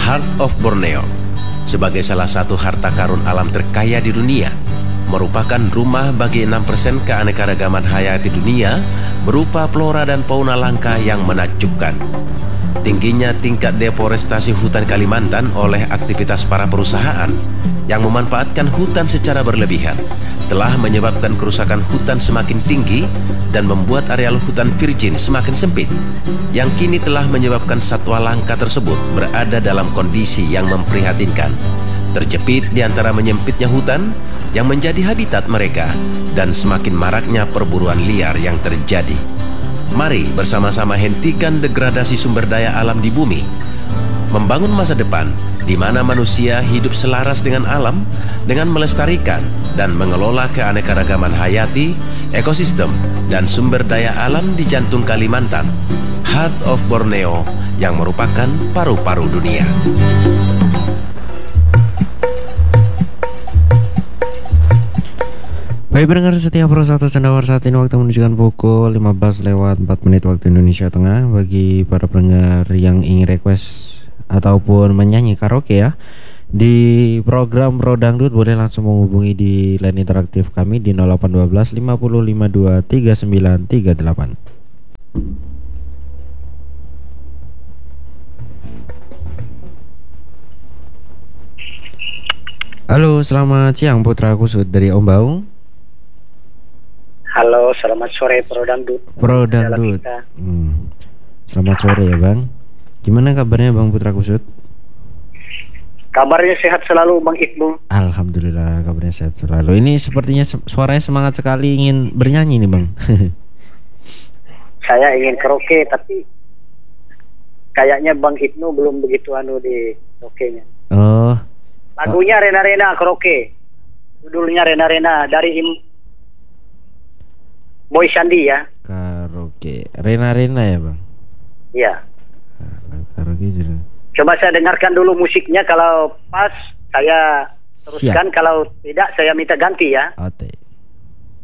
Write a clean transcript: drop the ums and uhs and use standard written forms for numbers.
Heart of Borneo sebagai salah satu harta karun alam terkaya di dunia, merupakan rumah bagi 6% keanekaragaman hayati dunia berupa flora dan fauna langka yang menakjubkan. Tingginya tingkat deforestasi hutan Kalimantan oleh aktivitas para perusahaan yang memanfaatkan hutan secara berlebihan telah menyebabkan kerusakan hutan semakin tinggi dan membuat areal hutan virgin semakin sempit, yang kini telah menyebabkan satwa langka tersebut berada dalam kondisi yang memprihatinkan, terjepit di antara menyempitnya hutan yang menjadi habitat mereka dan semakin maraknya perburuan liar yang terjadi. Mari bersama-sama hentikan degradasi sumber daya alam di bumi, membangun masa depan di mana manusia hidup selaras dengan alam dengan melestarikan dan mengelola keanekaragaman hayati, ekosistem, dan sumber daya alam di jantung Kalimantan, Heart of Borneo, yang merupakan paru-paru dunia. Baik pendengar setia Pro 1 Sendawar, saat ini waktu menunjukkan pukul 15:04 waktu Indonesia Tengah. Bagi para pendengar yang ingin request ataupun menyanyi karaoke ya di program Pro Dangdut, boleh langsung menghubungi di line interaktif kami di 0812 5052 3938. Halo, selamat siang Putra Kusut dari Om Baung. Halo, selamat sore Pro Dangdut. Pro Dangdut. Selamat sore ya Bang. Gimana kabarnya Bang Putra Kusut? Kabarnya sehat selalu Bang Ibnu. Alhamdulillah kabarnya sehat selalu. Ini sepertinya suaranya semangat sekali ingin bernyanyi nih Bang. Saya ingin karaoke tapi kayaknya Bang Ibnu belum begitu di karaoke-nya. Oh. Lagunya Rena-Rena karaoke. Judulnya Rena-Rena dari Boy Sandi ya. Karaoke Rena-Rena ya Bang? Iya. Karaoke juga. Coba saya dengarkan dulu musiknya, kalau pas saya teruskan, Siap. kalau tidak saya minta ganti ya. Oke.